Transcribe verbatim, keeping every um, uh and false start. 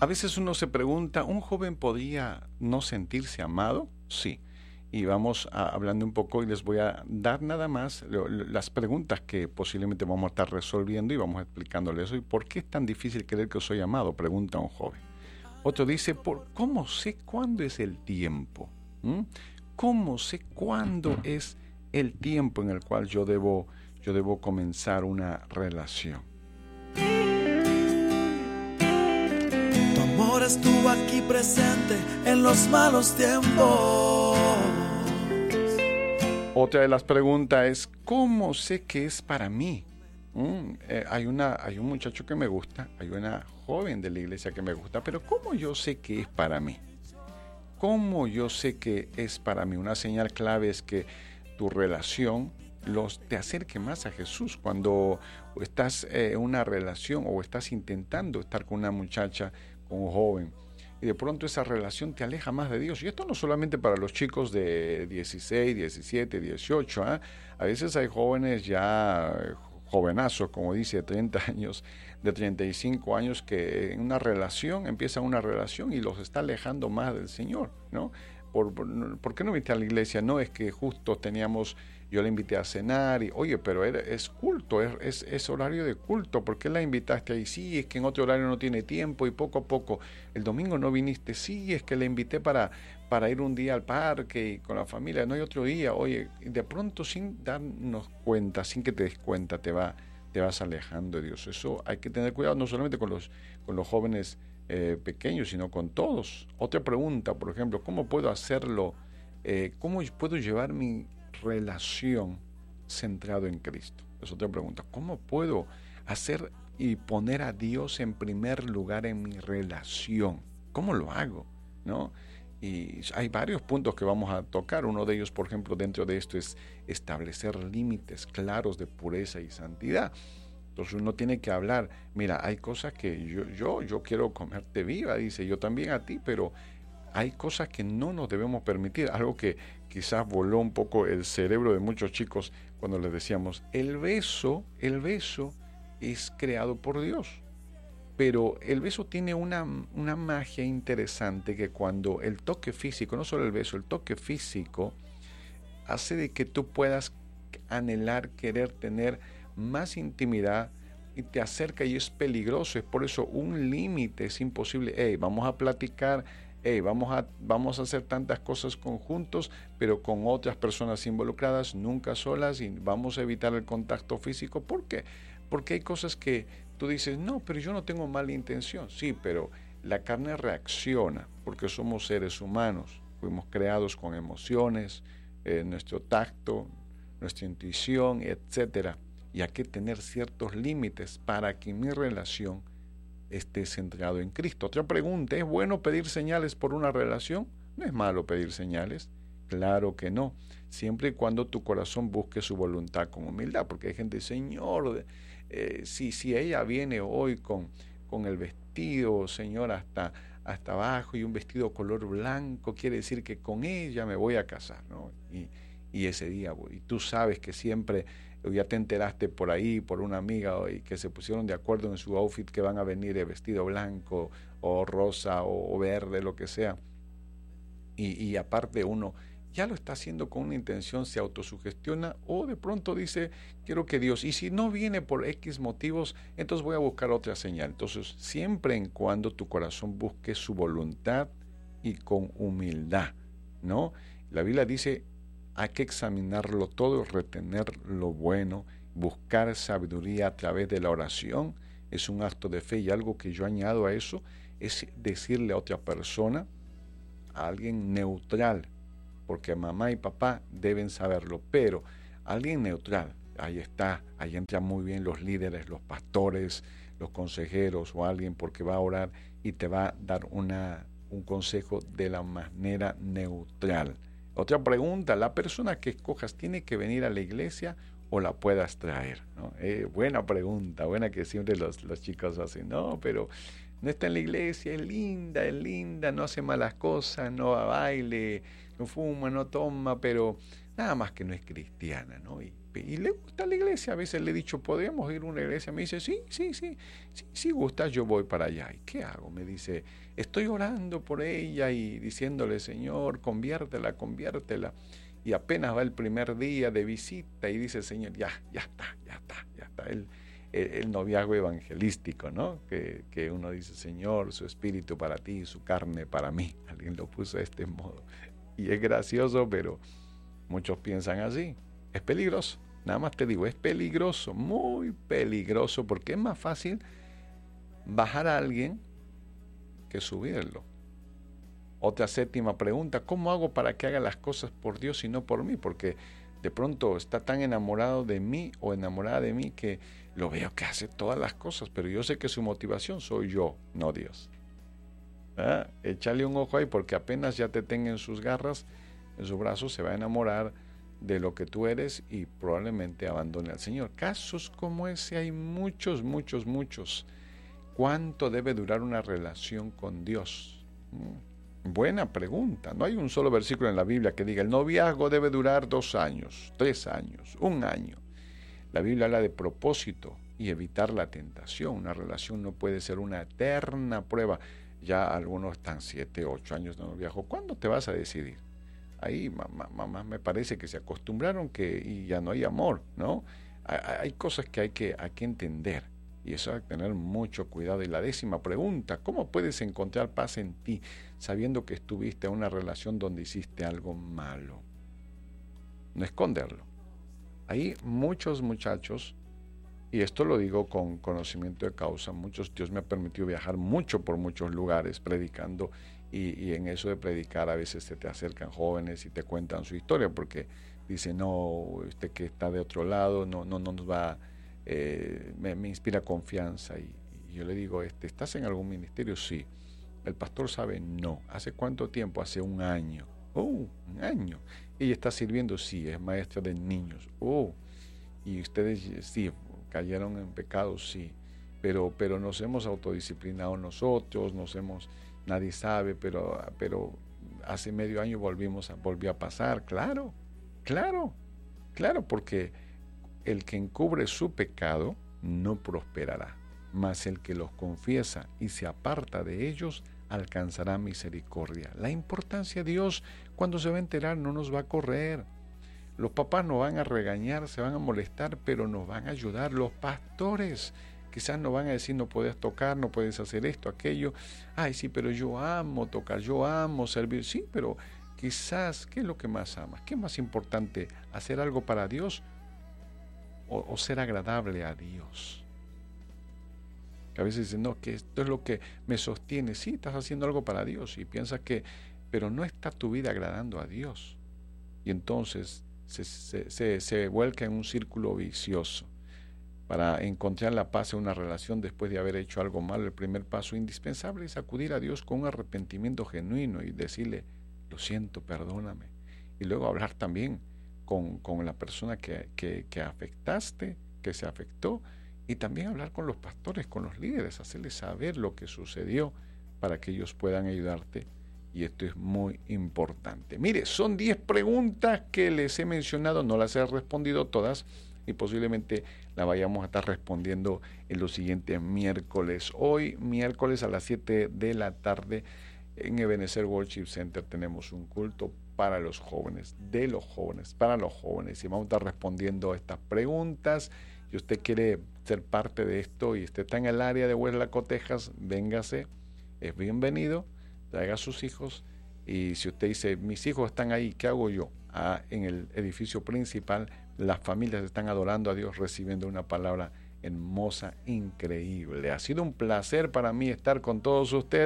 A veces uno se pregunta, ¿un joven podría no sentirse amado? Sí. Y vamos a- hablando un poco y les voy a dar nada más lo- lo- las preguntas que posiblemente vamos a estar resolviendo y vamos explicándole eso. ¿Y por qué es tan difícil creer que soy amado? Pregunta un joven. Otro dice, ¿por cómo sé cuándo es el tiempo? ¿Mm? ¿Cómo sé cuándo es el tiempo en el cual yo debo, yo debo comenzar una relación? Tu amor estuvo aquí presente en los malos tiempos. Otra de las preguntas es, ¿cómo sé que es para mí? Mm, eh, hay, una, hay un muchacho que me gusta, hay una joven de la iglesia que me gusta, pero ¿cómo yo sé que es para mí? ¿Cómo yo sé que es para mí? Una señal clave es que tu relación los, te acerque más a Jesús. Cuando estás eh, en una relación o estás intentando estar con una muchacha, con un joven, y de pronto esa relación te aleja más de Dios. Y esto no solamente para los chicos de dieciséis, diecisiete, dieciocho. ¿eh? A veces hay jóvenes ya eh, jovenazos, como dice, de treinta años, de treinta y cinco años, que en una relación, empiezan una relación y los está alejando más del Señor, ¿no? ¿Por, por, ¿por qué no invité a la iglesia? No, es que justo teníamos, yo la invité a cenar y, oye, pero era, es culto, es, es, es horario de culto, ¿por qué la invitaste ahí? Sí, es que en otro horario no tiene tiempo y poco a poco, el domingo no viniste, sí, es que la invité para, para ir un día al parque y con la familia, no hay otro día, oye, y de pronto sin darnos cuenta, sin que te des cuenta, te va, te vas alejando de Dios. Eso hay que tener cuidado, no solamente con los, con los jóvenes eh, pequeños, sino con todos. Otra pregunta, por ejemplo, ¿cómo puedo hacerlo? Eh, ¿Cómo puedo llevar mi relación centrado en Cristo? Es otra pregunta. ¿Cómo puedo hacer y poner a Dios en primer lugar en mi relación? ¿Cómo lo hago? ¿No? Y hay varios puntos que vamos a tocar. Uno de ellos, por ejemplo, dentro de esto es establecer límites claros de pureza y santidad. Entonces uno tiene que hablar, mira, hay cosas que yo, yo, yo quiero comerte viva, dice, yo también a ti, pero hay cosas que no nos debemos permitir. Algo que quizás voló un poco el cerebro de muchos chicos cuando les decíamos, el beso, el beso es creado por Dios. Pero el beso tiene una, una magia interesante que cuando el toque físico, no solo el beso, el toque físico hace de que tú puedas anhelar, querer tener más intimidad y te acerca y es peligroso. Es por eso un límite es imposible. Hey, vamos a platicar, hey, vamos a, vamos a hacer tantas cosas conjuntos, pero con otras personas involucradas, nunca solas, y vamos a evitar el contacto físico. ¿Por qué? Porque hay cosas que tú dices, no, pero yo no tengo mala intención. Sí, pero la carne reacciona porque somos seres humanos, fuimos creados con emociones, eh, nuestro tacto, nuestra intuición, etcétera. Y hay que tener ciertos límites para que mi relación esté centrado en Cristo. Otra pregunta, ¿es bueno pedir señales por una relación? No es malo pedir señales, claro que no, siempre y cuando tu corazón busque su voluntad con humildad, porque hay gente, Señor, eh, si, si ella viene hoy con, con el vestido, Señor, hasta, hasta abajo y un vestido color blanco, quiere decir que con ella me voy a casar, ¿no? Y, y ese día, y tú sabes que siempre, ya te enteraste por ahí, por una amiga, y que se pusieron de acuerdo en su outfit, que van a venir de vestido blanco, o rosa, o, o verde, lo que sea, y, y aparte uno ya lo está haciendo con una intención, se autosugestiona, o de pronto dice, quiero que Dios, y si no viene por X motivos, entonces voy a buscar otra señal. Entonces, siempre en cuando tu corazón busque su voluntad y con humildad, ¿no? La Biblia dice, hay que examinarlo todo, retener lo bueno, buscar sabiduría a través de la oración, es un acto de fe. Y algo que yo añado a eso es decirle a otra persona, a alguien neutral, porque mamá y papá deben saberlo, pero alguien neutral, ahí está, ahí entran muy bien los líderes, los pastores, los consejeros, o alguien, porque va a orar y te va a dar una, un consejo de la manera neutral. Otra pregunta, ¿la persona que escojas tiene que venir a la iglesia o la puedas traer? ¿No? Eh, buena pregunta, buena, que siempre los, los chicos hacen, no, pero no está en la iglesia, es linda, es linda, no hace malas cosas, no va a baile, no fuma, no toma, pero nada más que no es cristiana, ¿no? Y, y le gusta la iglesia. A veces le he dicho, ¿podríamos ir a una iglesia? Me dice, sí, sí, sí, sí, si gustas, yo voy para allá. ¿Y qué hago? Me dice, estoy orando por ella y diciéndole, Señor, conviértela, conviértela. Y apenas va el primer día de visita y dice, Señor, ya, ya está, ya está, ya está. El, el, el noviazgo evangelístico, ¿no? Que, que uno dice, Señor, su espíritu para ti, su carne para mí. Alguien lo puso de este modo. Y es gracioso, pero muchos piensan así. Es peligroso. Nada más te digo, es peligroso, muy peligroso, porque es más fácil bajar a alguien que subirlo. Otra séptima pregunta, ¿cómo hago para que haga las cosas por Dios y no por mí? Porque de pronto está tan enamorado de mí o enamorada de mí que lo veo que hace todas las cosas, pero yo sé que su motivación soy yo, no Dios. ¿Ah? Échale un ojo ahí, porque apenas ya te tenga en sus garras, en sus brazos, se va a enamorar de lo que tú eres y probablemente abandone al Señor. Casos como ese hay muchos, muchos, muchos. ¿Cuánto debe durar una relación con Dios? Buena pregunta. No hay un solo versículo en la Biblia que diga el noviazgo debe durar dos años, tres años, un año. La Biblia habla de propósito y evitar la tentación. Una relación no puede ser una eterna prueba. Ya algunos están siete, ocho años de noviazgo. ¿Cuándo te vas a decidir? Ahí mamá, mamá me parece que se acostumbraron que y ya no hay amor, ¿no? Hay, hay cosas que hay que, hay que entender. Y eso hay que tener mucho cuidado. Y la décima pregunta, ¿cómo puedes encontrar paz en ti sabiendo que estuviste en una relación donde hiciste algo malo? No esconderlo. Hay muchos muchachos, y esto lo digo con conocimiento de causa, muchos, Dios me ha permitido viajar mucho por muchos lugares predicando, y, y en eso de predicar a veces se te acercan jóvenes y te cuentan su historia, porque dicen, no, usted que está de otro lado, no, no, no nos va... Eh, me, me inspira confianza y, y yo le digo, este, ¿estás en algún ministerio? Sí. El pastor sabe, no. ¿Hace cuánto tiempo? Hace un año. Oh, un año. Ella está sirviendo, sí, es maestra de niños. Oh, y ustedes sí, cayeron en pecado, sí, pero, pero nos hemos autodisciplinado nosotros, nos hemos, nadie sabe, pero, pero hace medio año volvimos a, volvió a pasar, claro, claro, claro, porque el que encubre su pecado no prosperará, mas el que los confiesa y se aparta de ellos alcanzará misericordia. La importancia de Dios, cuando se va a enterar, no nos va a correr. Los papás nos van a regañar, se van a molestar, pero nos van a ayudar. Los pastores quizás nos van a decir, no puedes tocar, no puedes hacer esto, aquello. Ay, sí, pero yo amo tocar, yo amo servir. Sí, pero quizás, ¿qué es lo que más amas? ¿Qué es más importante? ¿Hacer algo para Dios o, o ser agradable a Dios? Que a veces dicen, no, que esto es lo que me sostiene. Sí, estás haciendo algo para Dios y piensas que, pero no está tu vida agradando a Dios. Y entonces se, se, se, se vuelca en un círculo vicioso. Para encontrar la paz en una relación después de haber hecho algo malo, el primer paso indispensable es acudir a Dios con un arrepentimiento genuino y decirle, lo siento, perdóname. Y luego hablar también con, con la persona que, que, que afectaste, que se afectó, y también hablar con los pastores, con los líderes, hacerles saber lo que sucedió para que ellos puedan ayudarte. Y esto es muy importante. Mire, son diez preguntas que les he mencionado, no las he respondido todas y posiblemente la vayamos a estar respondiendo en los siguientes miércoles. Hoy, miércoles a las siete de la tarde, en Ebenezer Worship Center tenemos un culto para los jóvenes, de los jóvenes, para los jóvenes. Y vamos a estar respondiendo estas preguntas. Si usted quiere ser parte de esto y usted está en el área de Hueslaco, Texas, véngase, es bienvenido. Traiga a sus hijos, y si usted dice, mis hijos están ahí, ¿qué hago yo? Ah, en el edificio principal, las familias están adorando a Dios, recibiendo una palabra hermosa, increíble. Ha sido un placer para mí estar con todos ustedes.